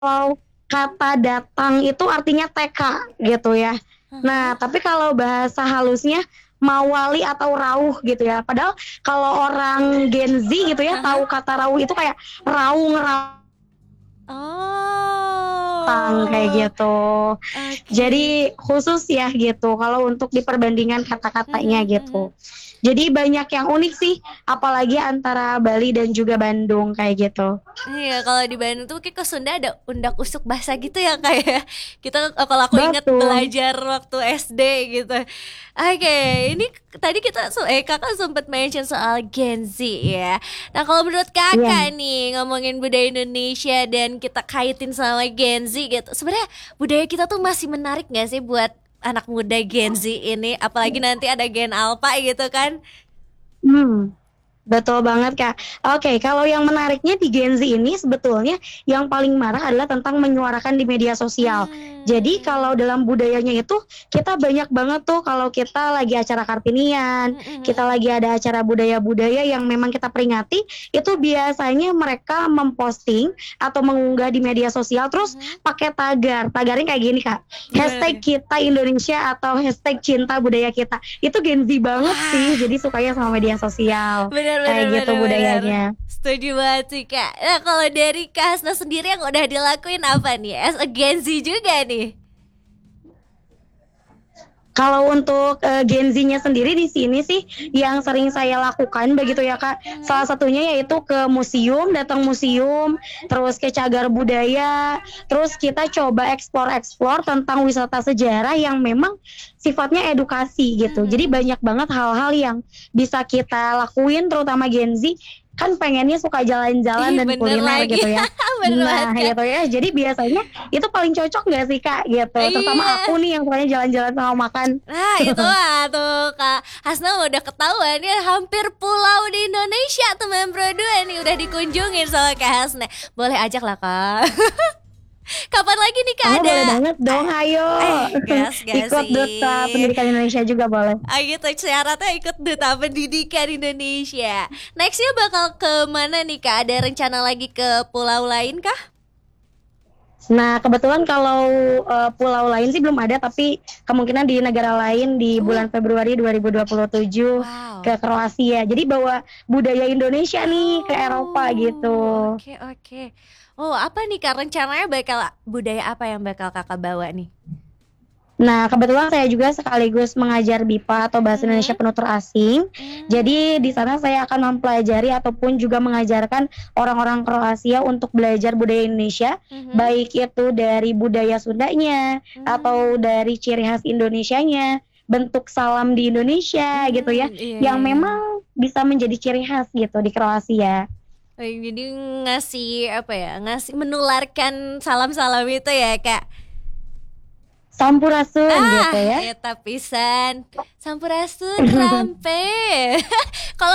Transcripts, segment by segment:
kalau kata datang itu artinya TK gitu ya. Nah, Mhm. tapi kalau bahasa halusnya mawali atau rawuh gitu ya. Padahal kalau orang Gen Z gitu ya tahu Heeh. kata rawuh itu kayak raung kayak Oh, gitu. oke. Jadi khusus ya gitu kalau untuk diperbandingan kata-katanya Mhm gitu. mhm. Jadi banyak yang unik sih, apalagi antara Bali dan juga Bandung kayak gitu. Iya, kalau di Bandung tuh kayak ke Sunda ada undak usuk basah gitu ya kayak kita kalau aku inget Betul. belajar waktu SD gitu. Oke, ini tadi kakak sempat mention soal Gen Z ya. Nah kalau menurut Iya. kakak nih ngomongin budaya Indonesia dan kita kaitin sama Gen Z gitu, sebenarnya budaya kita tuh masih menarik nggak sih buat anak muda Gen Z ini? Apalagi nanti ada Gen Alpha gitu kan? Hmm. Betul banget Kak. Oke, kalau yang menariknya di Gen Z ini sebetulnya yang paling marah adalah tentang menyuarakan di media sosial. Jadi kalau Hmm. dalam budayanya itu kita banyak banget tuh kalau kita lagi acara Kartinian, kita Mm-mm. lagi ada acara budaya-budaya yang memang kita peringati, itu biasanya mereka memposting atau mengunggah di media sosial terus Mhm. pakai tagar. Tagarnya kayak gini Kak. Gimana Hashtag tuh? kita Indonesia atau hashtag cinta budaya kita. Itu Gen Z banget Wah, sih. Jadi sukanya sama media sosial. benar Kayak benar gitu benar benar. budayanya. Setuju banget sih Kak. Nah kalau dari Kak Hasna sendiri yang udah dilakuin apa nih? As a Gen Z juga nih. Kalau untuk Gen Z-nya sendiri di sini sih yang sering saya lakukan begitu ya Kak. Salah Mhm. satunya yaitu ke museum, datang museum, terus ke cagar budaya, terus kita coba eksplor-eksplor tentang wisata sejarah yang memang sifatnya edukasi gitu. Jadi Mhm. banyak banget hal-hal yang bisa kita lakuin terutama Gen Z kan pengennya suka jalan-jalan Ih dan bener kuliner lagi. gitu ya. Bener banget Nah, Kak. gitu ya. Jadi biasanya itu paling cocok nggak sih Kak gitu. Terutama Iya. aku nih yang sukanya jalan-jalan sama makan. Nah itu lah tuh Kak Hasna udah ketahuan ya hampir pulau di Indonesia tuh Membro 2 nih udah dikunjungin sama Kak Hasna. Boleh ajak lah Kak. Kapan lagi nih Kak Oh ada? boleh banget dong, ayo. Gas gak Ikut Duta sih? Pendidikan Indonesia juga boleh. Ah gitu syaratnya ikut Duta Pendidikan Indonesia. Nextnya bakal ke mana nih Kak? Ada rencana lagi ke pulau lain kah? Nah, kebetulan kalau pulau lain sih belum ada, tapi kemungkinan di negara lain di Uh, bulan Februari 2027 ke wow. Kroasia. Jadi bawa budaya Indonesia nih ke Eropa gitu. Oh, oke oke. Oh, apa nih Kak rencananya bakal budaya apa yang bakal Kakak bawa nih? Nah, kebetulan saya juga sekaligus mengajar BIPA atau Bahasa Indonesia Mhm. Penutur Asing. Jadi di Hmm. sana saya akan mempelajari ataupun juga mengajarkan orang-orang Kroasia untuk belajar budaya Indonesia, Mhm. baik itu dari budaya Sundanya atau Hmm. dari ciri khas Indonesianya, bentuk salam di Indonesia gitu ya, Hmm, iya yang iya iya. memang bisa menjadi ciri khas gitu di Kroasia. Jadi ngasih apa ya? Ngasih menularkan salam-salam itu ya, Kak. Sampurasun Ah, gitu ya. eta pisan. Sampurasun rampe. Kalau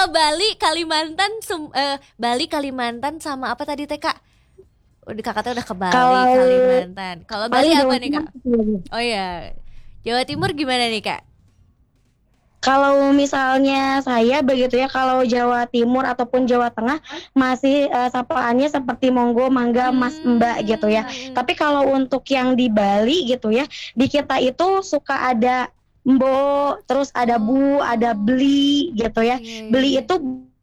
Bali Kalimantan sama apa tadi Teh, Kak? Udah Kakak teh udah ke Bali, Kalau Kalimantan. Kalau Bali paling apa Jawa nih, Timur. Kak? Oh ya. Jawa Timur gimana nih, Kak? Kalau misalnya saya begitu ya, kalau Jawa Timur ataupun Jawa Tengah masih sapaannya seperti monggo, mangga, mas, mbak gitu ya. Hmm. Tapi kalau untuk yang di Bali gitu ya, di kita itu suka ada mbo, terus ada bu, ada Oh. beli gitu ya. Iya iya Beli iya. itu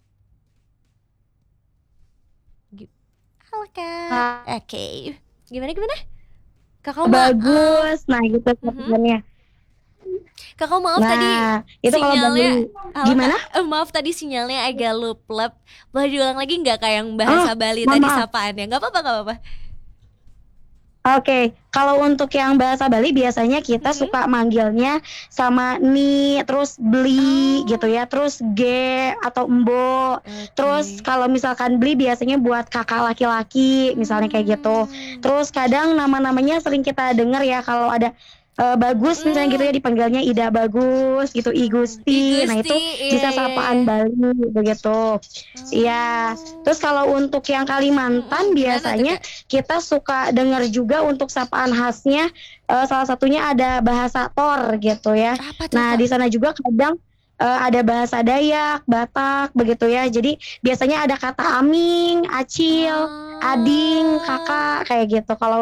Halo, Kak. Oke. Gimana gimana? Kakak maaf. bagus, nah gitu Mhm. sebenarnya. Kakak maaf tadi Nah, itu kalau sinyalnya. Bali Halo gimana? Kak, maaf tadi sinyalnya agak luplep. Boleh diulang lagi nggak Kak yang Oh, bahasa Bali mohon tadi maaf. sapaannya? Nggak apa-apa, nggak apa-apa. Oke, kalau untuk yang bahasa Bali biasanya kita Mhm. suka manggilnya sama ni, terus beli gitu Oh, ya, terus ge atau embo. Terus oke. kalau misalkan beli biasanya buat kakak laki-laki, misalnya kayak gitu. Hmm. Terus kadang nama-namanya sering kita dengar ya kalau ada bagus misalnya gitu ya Hmm. dipanggilnya Ida Bagus gitu, I I Gusti. Nah, Gusti, itu iya bisa iya iya. sapaan Bali begitu. Iya. Terus Oh. kalau untuk yang Kalimantan Gimana tuh biasanya Kak? kita suka dengar juga untuk sapaan khasnya salah satunya ada bahasa Tor gitu ya. Apa tuh Nah, Kak? di sana juga kadang ada bahasa Dayak, Batak begitu ya. Jadi biasanya ada kata aming, acil, ading, kakak kayak gitu. Kalau